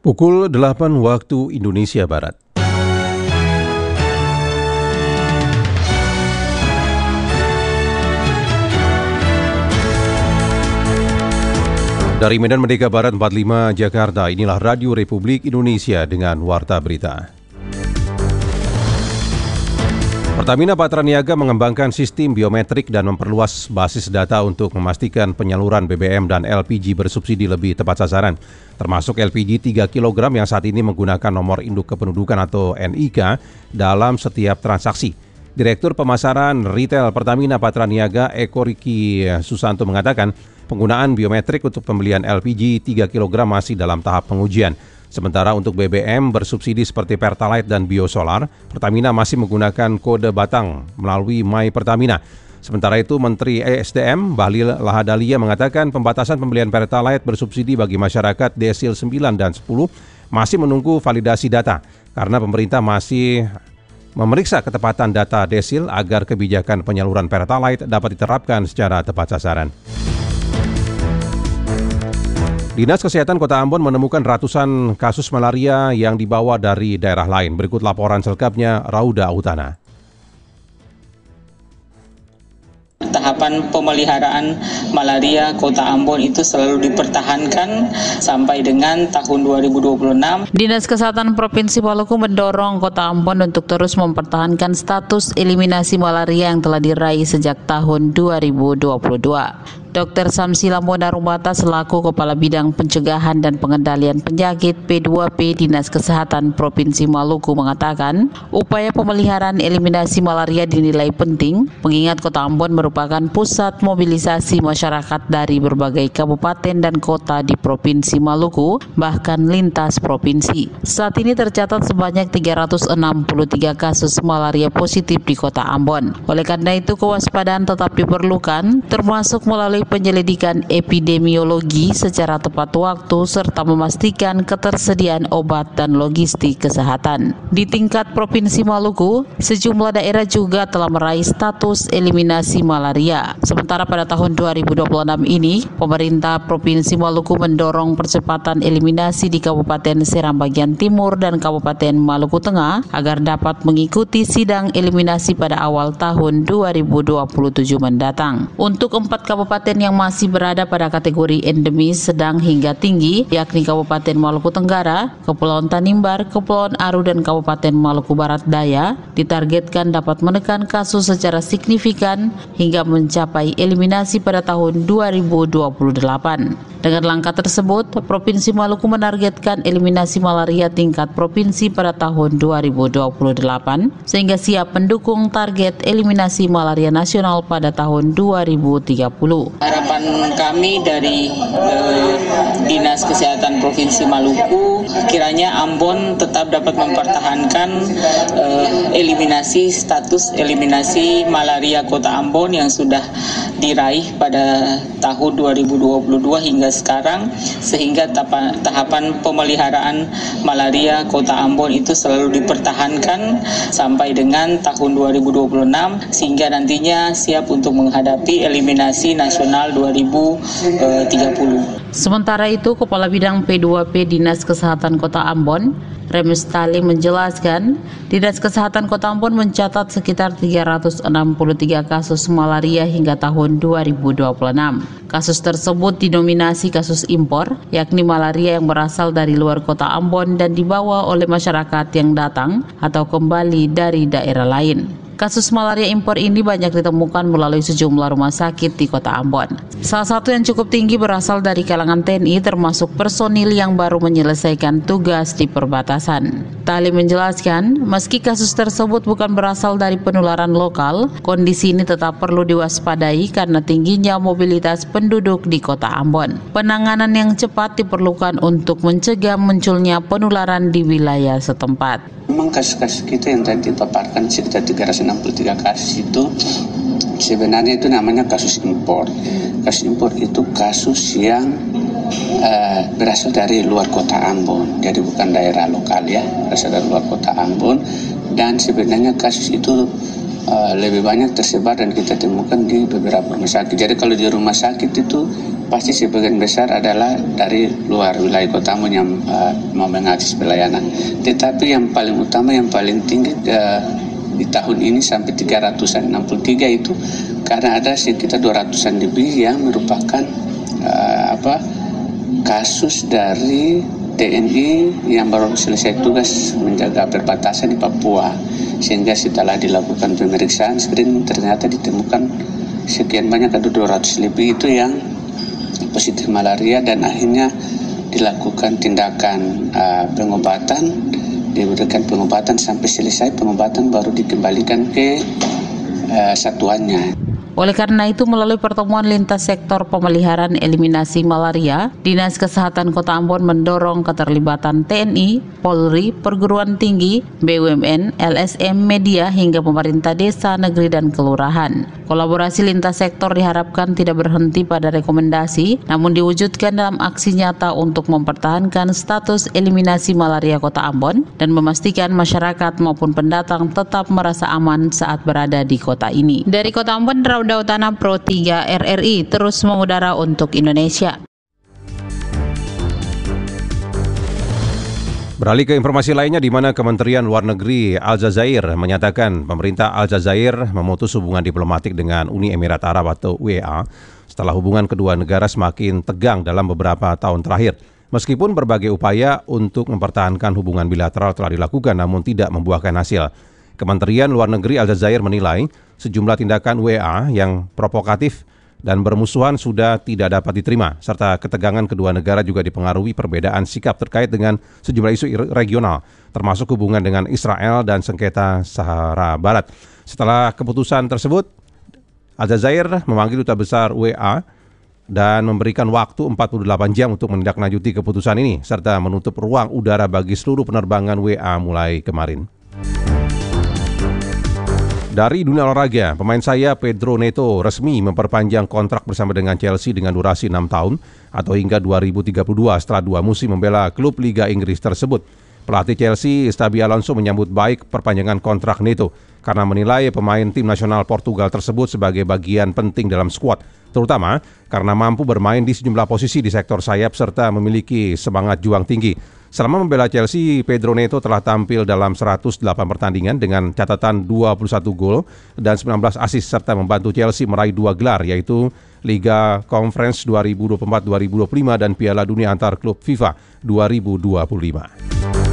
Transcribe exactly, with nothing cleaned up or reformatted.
Pukul delapan waktu Indonesia Barat. Dari Medan Merdeka Barat empat puluh lima Jakarta, inilah Radio Republik Indonesia dengan Warta Berita. Pertamina Patraniaga mengembangkan sistem biometrik dan memperluas basis data untuk memastikan penyaluran B B M dan L P G bersubsidi lebih tepat sasaran, termasuk L P G tiga kilogram yang saat ini menggunakan nomor induk kependudukan atau N I K dalam setiap transaksi. Direktur Pemasaran Retail Pertamina Patraniaga Eko Riki Susanto mengatakan penggunaan biometrik untuk pembelian L P G tiga kilogram masih dalam tahap pengujian. Sementara untuk B B M bersubsidi seperti Pertalite dan Biosolar, Pertamina masih menggunakan kode batang melalui My Pertamina. Sementara itu, Menteri E S D M Bahlil Lahadalia mengatakan pembatasan pembelian Pertalite bersubsidi bagi masyarakat desil sembilan dan sepuluh masih menunggu validasi data karena pemerintah masih memeriksa ketepatan data desil agar kebijakan penyaluran Pertalite dapat diterapkan secara tepat sasaran. Dinas Kesehatan Kota Ambon menemukan ratusan kasus malaria yang dibawa dari daerah lain. Berikut laporan selengkapnya Rauda Utana. Tahapan pemeliharaan malaria Kota Ambon itu selalu dipertahankan sampai dengan tahun dua ribu dua puluh enam. Dinas Kesehatan Provinsi Maluku mendorong Kota Ambon untuk terus mempertahankan status eliminasi malaria yang telah diraih sejak tahun dua ribu dua puluh dua. Dokter Samsila Monarumata selaku Kepala Bidang Pencegahan dan Pengendalian Penyakit P dua P Dinas Kesehatan Provinsi Maluku mengatakan, upaya pemeliharaan eliminasi malaria dinilai penting, mengingat Kota Ambon merupakan pusat mobilisasi masyarakat dari berbagai kabupaten dan kota di Provinsi Maluku, bahkan lintas provinsi. Saat ini tercatat sebanyak tiga ratus enam puluh tiga kasus malaria positif di Kota Ambon. Oleh karena itu, kewaspadaan tetap diperlukan, termasuk melalui penyelidikan epidemiologi secara tepat waktu serta memastikan ketersediaan obat dan logistik kesehatan. Di tingkat Provinsi Maluku, sejumlah daerah juga telah meraih status eliminasi malaria. Sementara pada tahun dua ribu dua puluh enam ini, pemerintah Provinsi Maluku mendorong percepatan eliminasi di Kabupaten Seram bagian timur dan Kabupaten Maluku Tengah agar dapat mengikuti sidang eliminasi pada awal tahun dua ribu dua puluh tujuh mendatang. Untuk empat kabupaten yang masih berada pada kategori endemis sedang hingga tinggi, yakni Kabupaten Maluku Tenggara, Kepulauan Tanimbar, Kepulauan Aru, dan Kabupaten Maluku Barat Daya, ditargetkan dapat menekan kasus secara signifikan hingga mencapai eliminasi pada tahun dua ribu dua puluh delapan. Dengan langkah tersebut, Provinsi Maluku menargetkan eliminasi malaria tingkat provinsi pada tahun dua ribu dua puluh delapan, sehingga siap mendukung target eliminasi malaria nasional pada tahun dua ribu tiga puluh. Harapan kami dari eh, Dinas Kesehatan Provinsi Maluku, kiranya Ambon tetap dapat mempertahankan eh, eliminasi status eliminasi malaria Kota Ambon yang sudah diraih pada tahun dua ribu dua puluh dua hingga sekarang, sehingga tahapan pemeliharaan malaria Kota Ambon itu selalu dipertahankan sampai dengan tahun dua ribu dua puluh enam, sehingga nantinya siap untuk menghadapi eliminasi nasional dua ribu tiga puluh. Sementara itu, Kepala Bidang P dua P Dinas Kesehatan Kota Ambon, Remestali menjelaskan, Dinas Kesehatan Kota Ambon mencatat sekitar tiga ratus enam puluh tiga kasus malaria hingga tahun dua ribu dua puluh enam. Kasus tersebut didominasi kasus impor, yakni malaria yang berasal dari luar Kota Ambon dan dibawa oleh masyarakat yang datang atau kembali dari daerah lain. Kasus malaria impor ini banyak ditemukan melalui sejumlah rumah sakit di Kota Ambon. Salah satu yang cukup tinggi berasal dari kalangan T N I, termasuk personil yang baru menyelesaikan tugas di perbatasan. Tali menjelaskan, meski kasus tersebut bukan berasal dari penularan lokal, kondisi ini tetap perlu diwaspadai karena tingginya mobilitas penduduk di Kota Ambon. Penanganan yang cepat diperlukan untuk mencegah munculnya penularan di wilayah setempat. Memang kasus-kasus kita yang tadi dipaparkan sekitar tiga ratus enam puluh tiga kasus itu sebenarnya itu namanya kasus impor. Kasus impor itu kasus yang uh, berasal dari luar Kota Ambon, jadi bukan daerah lokal ya, berasal dari luar Kota Ambon. Dan sebenarnya kasus itu uh, lebih banyak tersebar dan kita temukan di beberapa rumah sakit. Jadi kalau di rumah sakit itu pasti sebagian besar adalah dari luar wilayah Kota Ambon yang uh, mau mengakses pelayanan. Tetapi yang paling utama, yang paling tinggi uh, di tahun ini sampai tiga ratus enam puluh tiga itu karena ada sekitar dua ratusan lebih yang merupakan uh, apa kasus dari T N I yang baru selesai tugas menjaga perbatasan di Papua, sehingga setelah dilakukan pemeriksaan screening ternyata ditemukan sekian banyak, ada dua ratus lebih itu yang positif malaria, dan akhirnya dilakukan tindakan uh, pengobatan, diberikan pengobatan sampai selesai pengobatan baru dikembalikan ke uh, satuannya. Oleh karena itu, melalui pertemuan lintas sektor pemeliharaan eliminasi malaria, Dinas Kesehatan Kota Ambon mendorong keterlibatan T N I, Polri, perguruan tinggi, B U M N, L S M, media, hingga pemerintah desa, negeri, dan kelurahan. Kolaborasi lintas sektor diharapkan tidak berhenti pada rekomendasi, namun diwujudkan dalam aksi nyata untuk mempertahankan status eliminasi malaria Kota Ambon dan memastikan masyarakat maupun pendatang tetap merasa aman saat berada di kota ini. Dari Kota Ambon, Rauda Utana, Pro tiga R R I terus mengudara untuk Indonesia. Beralih ke informasi lainnya, di mana Kementerian Luar Negeri Aljazair menyatakan pemerintah Aljazair memutus hubungan diplomatik dengan Uni Emirat Arab atau U A E setelah hubungan kedua negara semakin tegang dalam beberapa tahun terakhir. Meskipun berbagai upaya untuk mempertahankan hubungan bilateral telah dilakukan namun tidak membuahkan hasil. Kementerian Luar Negeri Aljazair menilai sejumlah tindakan U A E yang provokatif dan bermusuhan sudah tidak dapat diterima, serta ketegangan kedua negara juga dipengaruhi perbedaan sikap terkait dengan sejumlah isu regional, termasuk hubungan dengan Israel dan sengketa Sahara Barat. Setelah keputusan tersebut, Aljazair memanggil Duta Besar U A E dan memberikan waktu empat puluh delapan jam untuk menindaklanjuti keputusan ini, serta menutup ruang udara bagi seluruh penerbangan U A E mulai kemarin. Dari dunia olahraga, pemain sayap Pedro Neto resmi memperpanjang kontrak bersama dengan Chelsea dengan durasi enam tahun atau hingga dua ribu tiga puluh dua setelah dua musim membela klub Liga Inggris tersebut. Pelatih Chelsea, Xabi Alonso, menyambut baik perpanjangan kontrak Neto karena menilai pemain tim nasional Portugal tersebut sebagai bagian penting dalam skuad, terutama karena mampu bermain di sejumlah posisi di sektor sayap serta memiliki semangat juang tinggi. Selama membela Chelsea, Pedro Neto telah tampil dalam seratus delapan pertandingan dengan catatan dua puluh satu gol dan sembilan belas assist serta membantu Chelsea meraih dua gelar, yaitu Liga Conference dua ribu dua puluh empat dua ribu dua puluh lima dan Piala Dunia antar klub FIFA dua ribu dua puluh lima.